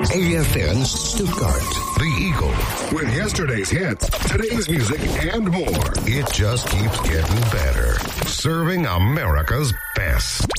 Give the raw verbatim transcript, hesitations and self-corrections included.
A F N Stuttgart. The Eagle. With yesterday's hits, today's music, and more. It just keeps getting better. Serving America's best.